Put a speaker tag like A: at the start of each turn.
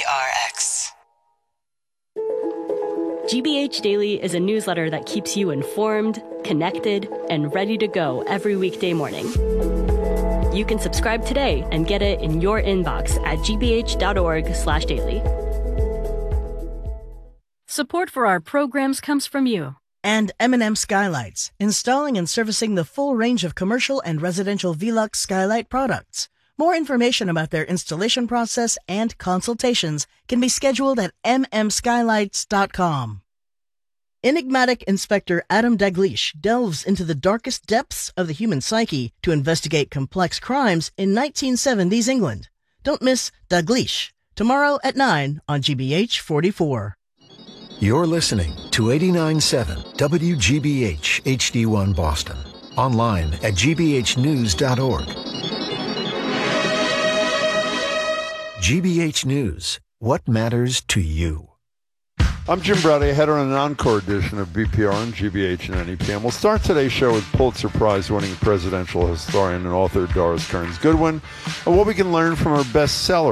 A: PRX.
B: GBH Daily is a newsletter that keeps you informed, connected, and ready to go every weekday morning. You can subscribe today and get it in your inbox at gbh.org/daily. Support for our programs comes from you.
C: And M&M Skylights, installing and servicing the full range of commercial and residential Velux skylight products. More information about their installation process and consultations can be scheduled at mmskylights.com. Enigmatic Inspector Adam Dalgleish delves into the darkest depths of the human psyche to investigate complex crimes in 1970s England. Don't miss Dalgleish, tomorrow at 9 on GBH 44.
D: You're listening to 89.7 WGBH HD1 Boston. Online at gbhnews.org. GBH News. What matters to you?
E: I'm Jim Browdy, header on an encore edition of BPR on GBH and NEPM. We'll start today's show with Pulitzer Prize-winning presidential historian and author Doris Kearns Goodwin, and what we can learn from her bestseller,